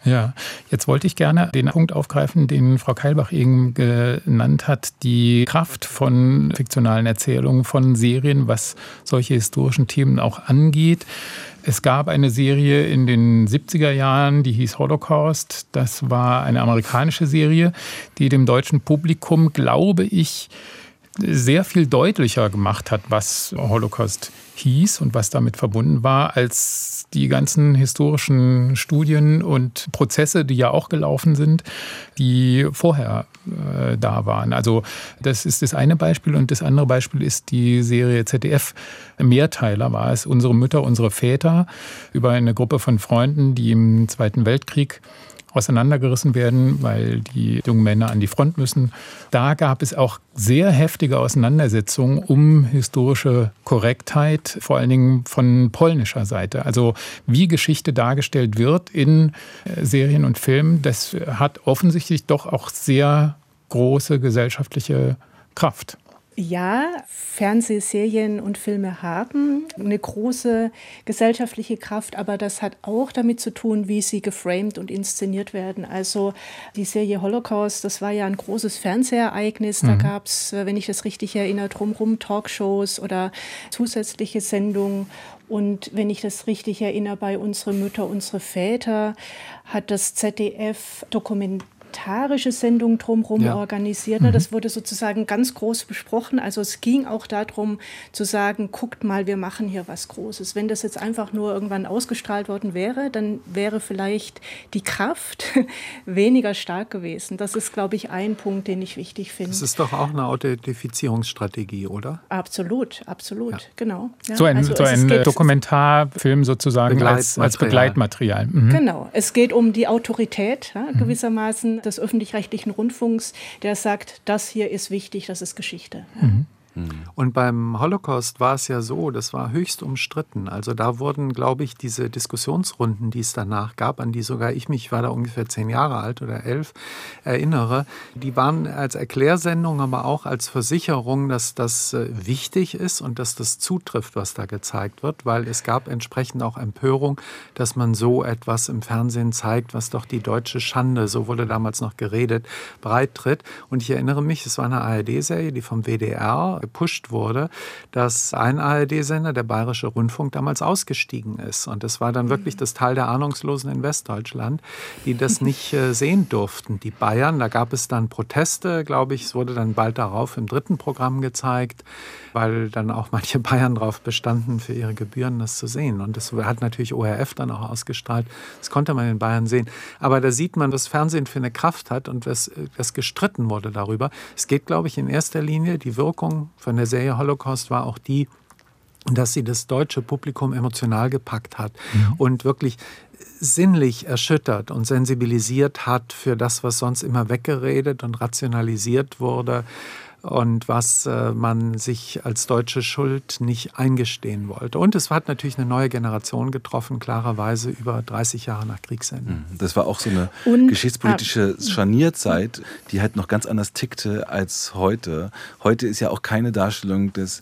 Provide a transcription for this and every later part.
Ja, jetzt wollte ich gerne den Punkt aufgreifen, den Frau Keilbach eben genannt hat, die Kraft von fiktionalen Erzählungen, von Serien, was solche historischen Themen auch angeht. Es gab eine Serie in den 70er Jahren, die hieß Holocaust. Das war eine amerikanische Serie, die dem deutschen Publikum, glaube ich, sehr viel deutlicher gemacht hat, was Holocaust hieß und was damit verbunden war, als die ganzen historischen Studien und Prozesse, die ja auch gelaufen sind, die vorher da waren. Also das ist das eine Beispiel und das andere Beispiel ist die Serie ZDF. Mehrteiler war es, Unsere Mütter, unsere Väter, über eine Gruppe von Freunden, die im Zweiten Weltkrieg auseinandergerissen werden, weil die jungen Männer an die Front müssen. Da gab es auch sehr heftige Auseinandersetzungen um historische Korrektheit, vor allen Dingen von polnischer Seite. Also wie Geschichte dargestellt wird in Serien und Filmen, das hat offensichtlich doch auch sehr große gesellschaftliche Kraft. Ja, Fernsehserien und Filme haben eine große gesellschaftliche Kraft, aber das hat auch damit zu tun, wie sie geframed und inszeniert werden. Also die Serie Holocaust, das war ja ein großes Fernsehereignis. Da gab es, wenn ich das richtig erinnere, drumherum Talkshows oder zusätzliche Sendungen. Und wenn ich das richtig erinnere, bei Unsere Mütter, unsere Väter hat das ZDF dokumentarische Sendung drumherum organisiert. Das wurde sozusagen ganz groß besprochen. Also es ging auch darum zu sagen, guckt mal, wir machen hier was Großes. Wenn das jetzt einfach nur irgendwann ausgestrahlt worden wäre, dann wäre vielleicht die Kraft weniger stark gewesen. Das ist, glaube ich, ein Punkt, den ich wichtig finde. Das ist doch auch eine Authentifizierungsstrategie, oder? Absolut, genau. Ja, so ein Dokumentarfilm sozusagen als Begleitmaterial. Genau, es geht um die Autorität gewissermaßen des öffentlich-rechtlichen Rundfunks, der sagt, das hier ist wichtig, das ist Geschichte. Ja. Und beim Holocaust war es ja so, das war höchst umstritten. Also da wurden, glaube ich, diese Diskussionsrunden, die es danach gab, an die sogar ich war da ungefähr 10 Jahre alt oder 11, erinnere, die waren als Erklärsendung, aber auch als Versicherung, dass das wichtig ist und dass das zutrifft, was da gezeigt wird, weil es gab entsprechend auch Empörung, dass man so etwas im Fernsehen zeigt, was doch die deutsche Schande, so wurde damals noch geredet, breit tritt. Und ich erinnere mich, es war eine ARD-Serie, die vom WDR gepusht wurde, dass ein ARD-Sender, der Bayerische Rundfunk, damals ausgestiegen ist. Und das war dann wirklich das Tal der Ahnungslosen in Westdeutschland, die das nicht sehen durften. Die Bayern, da gab es dann Proteste, glaube ich, es wurde dann bald darauf im 3. Programm gezeigt, weil dann auch manche Bayern darauf bestanden, für ihre Gebühren das zu sehen. Und das hat natürlich ORF dann auch ausgestrahlt. Das konnte man in Bayern sehen. Aber da sieht man, was Fernsehen für eine Kraft hat und was gestritten wurde darüber. Es geht, glaube ich, in erster Linie, die Wirkung von der Serie Holocaust war auch die, dass sie das deutsche Publikum emotional gepackt hat und wirklich sinnlich erschüttert und sensibilisiert hat für das, was sonst immer weggeredet und rationalisiert wurde und was man sich als deutsche Schuld nicht eingestehen wollte. Und es hat natürlich eine neue Generation getroffen, klarerweise über 30 Jahre nach Kriegsende. Das war auch so eine geschichtspolitische Scharnierzeit, die halt noch ganz anders tickte als heute. Heute ist ja auch keine Darstellung des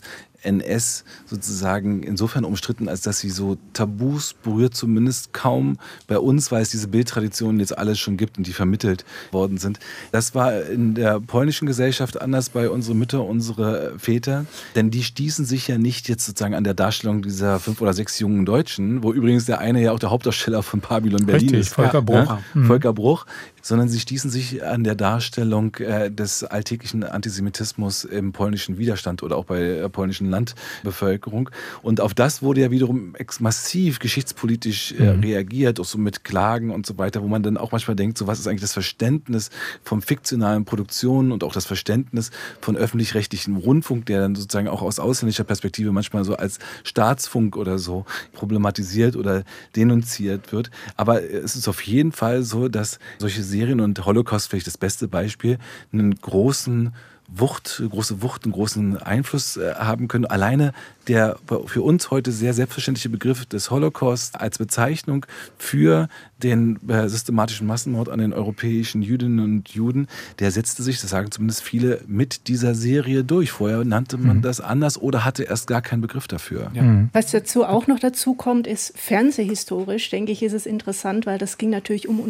NS sozusagen insofern umstritten, als dass sie so Tabus berührt, zumindest kaum bei uns, weil es diese Bildtraditionen jetzt alles schon gibt und die vermittelt worden sind. Das war in der polnischen Gesellschaft anders bei Unsere Mütter, unsere Väter, denn die stießen sich ja nicht jetzt sozusagen an der Darstellung dieser 5 oder 6 jungen Deutschen, wo übrigens der eine ja auch der Hauptdarsteller von Babylon Berlin ist. Volker Bruch. Volker Bruch. Sondern sie stießen sich an der Darstellung des alltäglichen Antisemitismus im polnischen Widerstand oder auch bei der polnischen Landbevölkerung. Und auf das wurde ja wiederum massiv geschichtspolitisch reagiert, auch so mit Klagen und so weiter, wo man dann auch manchmal denkt, so was ist eigentlich das Verständnis von fiktionalen Produktionen und auch das Verständnis von öffentlich-rechtlichem Rundfunk, der dann sozusagen auch aus ausländischer Perspektive manchmal so als Staatsfunk oder so problematisiert oder denunziert wird. Aber es ist auf jeden Fall so, dass solche Serien und Holocaust vielleicht das beste Beispiel, einen große Wucht, einen großen Einfluss haben können. Alleine der für uns heute sehr selbstverständliche Begriff des Holocaust als Bezeichnung für den systematischen Massenmord an den europäischen Jüdinnen und Juden, der setzte sich, das sagen zumindest viele, mit dieser Serie durch. Vorher nannte man das anders oder hatte erst gar keinen Begriff dafür. Ja. Was dazu auch noch dazu kommt, ist fernsehhistorisch, denke ich, ist es interessant, weil das ging natürlich um